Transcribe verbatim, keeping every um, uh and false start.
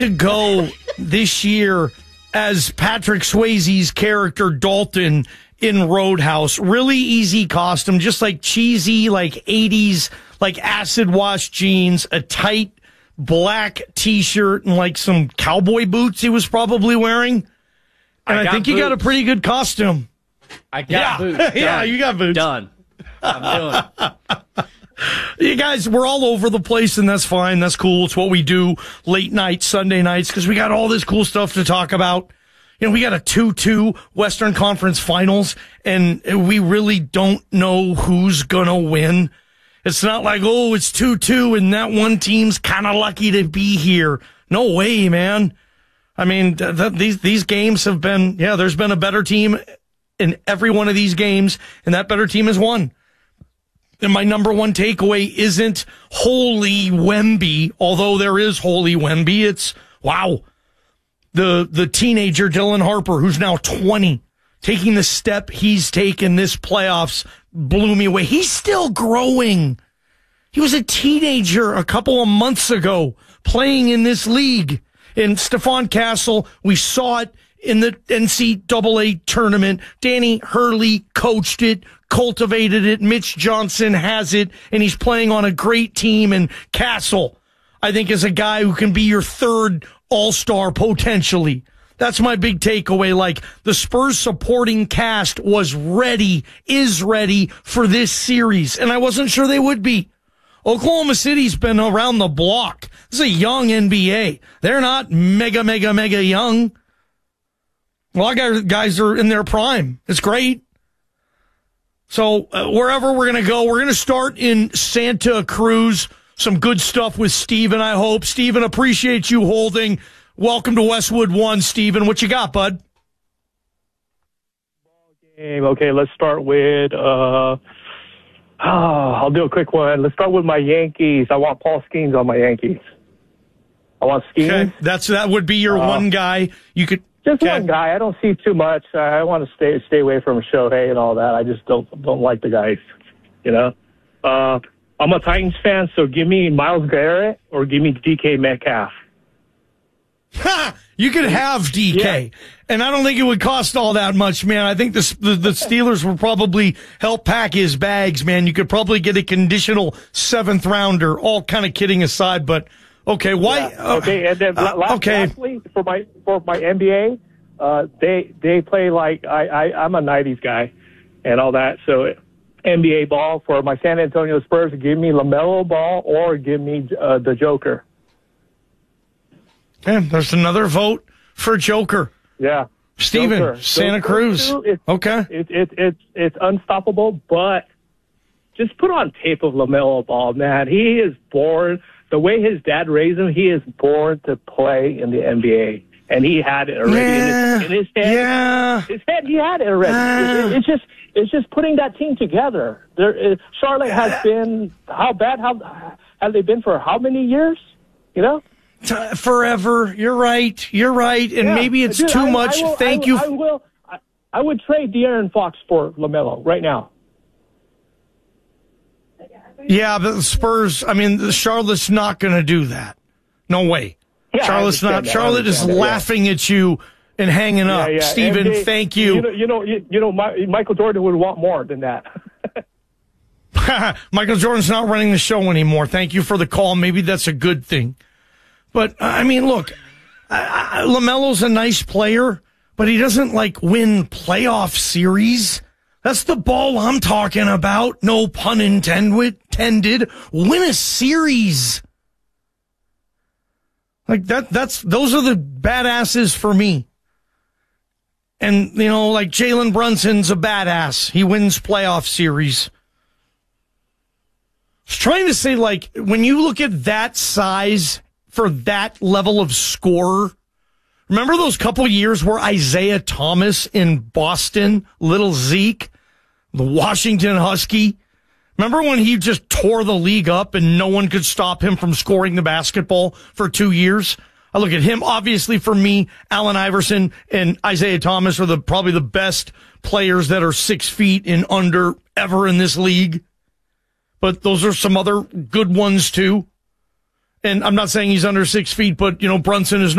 to go this year as Patrick Swayze's character Dalton in Roadhouse. Really easy costume, just like cheesy, like eighties, like acid wash jeans, a tight black T-shirt, and like some cowboy boots he was probably wearing. And I, I think boots. You got a pretty good costume. I got yeah. boots. Done. Yeah, you got boots. Done. I'm doing. You guys, we're all over the place, and that's fine. That's cool. It's what we do late night, Sunday nights, because we got all this cool stuff to talk about. You know, we got a two two Western Conference Finals, and we really don't know who's going to win. It's not like, oh, it's two two, and that one team's kind of lucky to be here. No way, man. I mean, th- th- these these games have been, yeah, there's been a better team in every one of these games, and that better team has won. And my number one takeaway isn't holy Wemby, although there is holy Wemby. It's, wow, the the teenager Dylan Harper, who's now twenty, taking the step he's taken this playoffs, blew me away. He's still growing. He was a teenager a couple of months ago playing in this league. And Stephon Castle, we saw it in the N C double A tournament. Danny Hurley coached it, cultivated it. Mitch Johnson has it, and he's playing on a great team. And Castle, I think, is a guy who can be your third all-star potentially. That's my big takeaway. Like, the Spurs supporting cast was ready, is ready for this series, and I wasn't sure they would be. Oklahoma City's been around the block. This is a young N B A. They're not mega, mega, mega young. A lot of guys are in their prime. It's great. So uh, wherever we're going to go, we're going to start in Santa Cruz. Some good stuff with Steven, I hope. Steven, appreciate you holding. Welcome to Westwood One, Steven. What you got, bud? Okay, let's start with, uh, oh, I'll do a quick one. Let's start with my Yankees. I want Paul Skeens on my Yankees. I want Skeens. Okay, that's, that would be your uh, one guy. You could... Just okay. one guy. I don't see too much. I want to stay stay away from Shohei and all that. I just don't don't like the guys, you know. Uh, I'm a Titans fan, so give me Myles Garrett or give me D K Metcalf. Ha! You could have D K, yeah. And I don't think it would cost all that much, man. I think the, the the Steelers would probably help pack his bags, man. You could probably get a conditional seventh rounder. All kind of kidding aside, but. Okay, why? Yeah. Okay, and then uh, last, okay. lastly, for my for my N B A, uh, they they play like I, I I'm a nineties guy, and all that. So N B A ball for my San Antonio Spurs, give me LaMelo Ball or give me uh, the Joker. Yeah, there's another vote for Joker. Yeah, Steven, Joker. Santa Joker Cruz. Too, it's, okay, it's it, it, it's it's unstoppable, but just put on tape of LaMelo Ball, man. He is born. The way his dad raised him, he is born to play in the N B A, and he had it already yeah, in, his, in his head. Yeah, his head, he had it already. Uh, it, it, it's just, it's just putting that team together. There, it, Charlotte has been how bad? How have they been for how many years? You know, forever. You're right. You're right, and yeah. maybe it's Dude, too I, much. I will, Thank I, you. I will. I, I would trade De'Aaron Fox for LaMelo right now. Yeah, but the Spurs, I mean, the Charlotte's not going to do that. No way. Yeah, Charlotte's not. That. Charlotte is that, laughing yeah. at you and hanging yeah, up. yeah. Steven, they, thank you. You know, you know, you, you know my, Michael Jordan would want more than that. Michael Jordan's not running the show anymore. Thank you for the call. Maybe that's a good thing. But, I mean, look, I, I, LaMelo's a nice player, but he doesn't, like, win playoff series. That's the ball I'm talking about. No pun intended. Win a series. Like that, that's, those are the badasses for me. And, you know, like Jalen Brunson's a badass. He wins playoff series. I was trying to say, like, when you look at that size for that level of scorer, remember those couple years where Isaiah Thomas in Boston, little Zeke, the Washington Husky, remember when he just tore the league up and no one could stop him from scoring the basketball for two years? I look at him, obviously for me, Allen Iverson and Isaiah Thomas are the probably the best players that are six feet and under ever in this league. But those are some other good ones too. And I'm not saying he's under six feet, but, you know, Brunson is